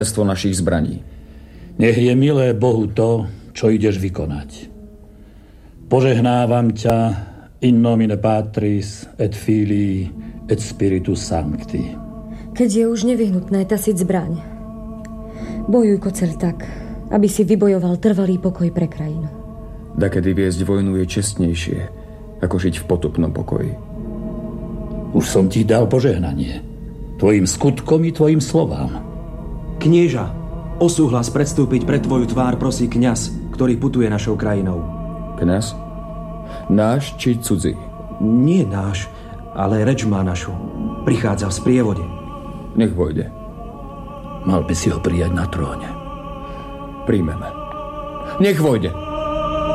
našich zbraní. Nech je milé Bohu to, čo ideš vykonať. Požehnávam ťa in nomine Patris et Filii et Spiritus Sancti. Keď je už nevyhnutné tasiť zbraň, bojuj, Koceľ, tak, aby si vybojoval trvalý pokoj pre krajinu. Dakedy viesť vojnu je čestnejšie, ako žiť v potupnom pokoji. Už som ti dal požehnanie. Tvojim skutkom i tvojim slovám. Knieža, o súhlas predstúpiť pred tvoju tvár prosí kňaz, ktorý putuje našou krajinou. Kňaz? Náš či cudzí? Nie náš, ale reč má našu. Prichádza v sprievode. Nech vojde. Mal by si ho prijať na tróne. Príjmeme. Nech vojde.